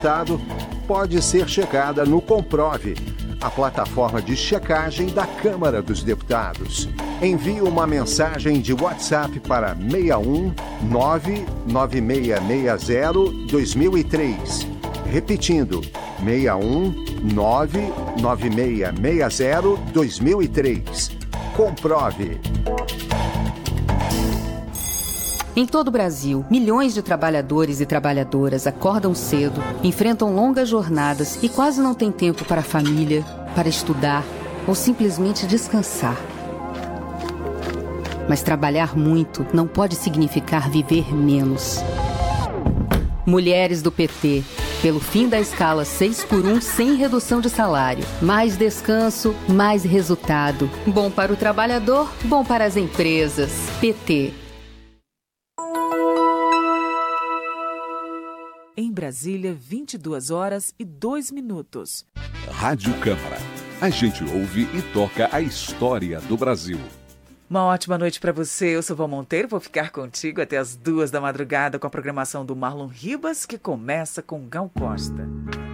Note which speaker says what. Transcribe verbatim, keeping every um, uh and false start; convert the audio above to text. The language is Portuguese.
Speaker 1: deputado pode ser checada no Comprove, a plataforma de checagem da Câmara dos Deputados. Envie uma mensagem de WhatsApp para seis um nove nove seis seis zero dois mil e três. Repetindo, seis um nove nove seis seis zero dois mil e três. Comprove.
Speaker 2: Em todo o Brasil, milhões de trabalhadores e trabalhadoras acordam cedo, enfrentam longas jornadas e quase não têm tempo para a família, para estudar ou simplesmente descansar. Mas trabalhar muito não pode significar viver menos. Mulheres do P T, pelo fim da escala seis por um sem redução de salário. Mais descanso, mais resultado. Bom para o trabalhador, bom para as empresas. P T.
Speaker 3: Em Brasília, vinte e duas horas e dois minutos.
Speaker 4: Rádio Câmara. A gente ouve e toca a história do Brasil.
Speaker 3: Uma ótima noite para você. Eu sou Val Monteiro, vou ficar contigo até as duas da madrugada com a programação do Marlon Ribas, que começa com Gal Costa.